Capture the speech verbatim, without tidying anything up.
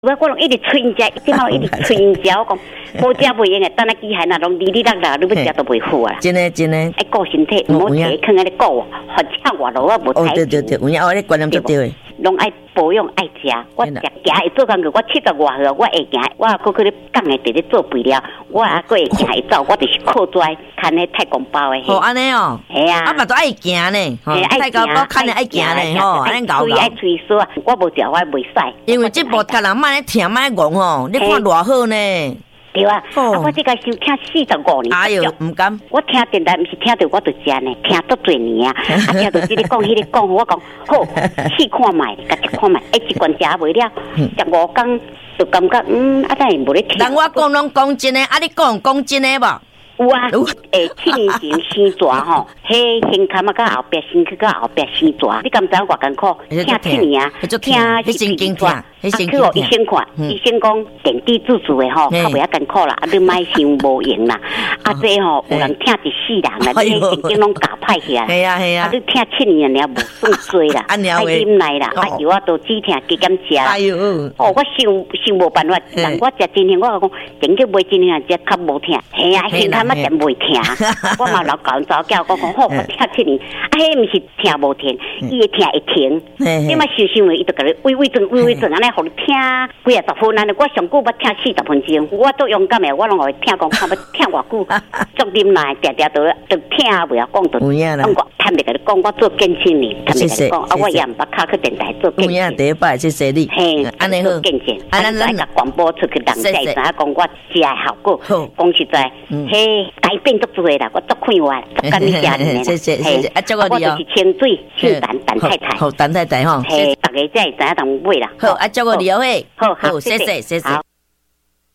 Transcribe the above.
我我拢一直催因食，即马一直催因食，我讲无食袂用诶，等下机械那拢哩哩啦啦，你要食都袂好啊。 真诶真诶， 爱顾身体，毋好摕囥喺咧顾，或者活路啊无太。 哦对对对，有影，我咧观念做对诶。 拢爱保养爱食，我食行会做工课，我七十外岁，我会行，我搁去咧讲诶，伫咧做肥料，我还搁会行会走，我就是靠拽看迄太公包诶。 哦，安尼哦， 系啊， 啊嘛都爱行呢，太公包看着爱行呢，吼，安尼搞搞。 爱吹簌啊，我无食我袂使。 因为这部甲人莫咧听，莫咧戆吼，你看偌好呢。 对啊，啊我这个收听四十五年， 哎呦，唔敢。 我听电台，毋是听到我就食呢，听足多年啊，啊听到这个讲，迄个讲，我讲好，试看卖，甲食看卖，一罐食袂了，十五工就感觉嗯，啊，咱无咧听。 人我讲拢讲真诶，啊你讲讲真诶无？ 有啊，诶，七年前生蛇吼，迄胸坎啊，甲后壁身躯，甲后壁生蛇，你敢知影偌艰苦？听七年啊，听是神经痛， 啊，去互医生看，医生讲点滴注注的吼，较袂遐艰苦啦，啊，你莫想无用啦，啊，这吼有人听一世人啦，你神经拢搞歹去啊， 系啊系啊， 啊，你听七年了无算多啦，爱忍耐啦，啊，药啊都只听加减食啦，哎呦，哦，我想想无办法，但我食真香，我讲点去买真香，只较无听，系啊，胸坎啊真袂听，我嘛老教早教，我讲好，我听七年，啊，迄毋是听无听，伊会听会停，你嘛想想伊就甲你喂喂转喂喂转，安尼。互你听几啊十分，安尼我上久捌听四十分钟，我都勇敢诶，我拢会听讲，看要听偌久，足忍耐，定定都都听袂晓讲，就讲我趁袂甲你讲，我做见证呢，趁袂甲你讲，啊，我也毋捌敲去电台做见证。 有影第一摆谢谢你， 嘿，安尼好见证，啊，咱来甲广播出去，人才会知影讲我食诶效果。讲实在，嘿，改变足多啦，我足快活，足感谢你啦。 谢谢谢谢，啊，祝我你哦。 我就是清水姓陈，陈太太。 好，陈太太吼。 嘿，大家才会知影同买啦。 好，啊，祝我你哦嘿。 好好， 谢谢谢谢。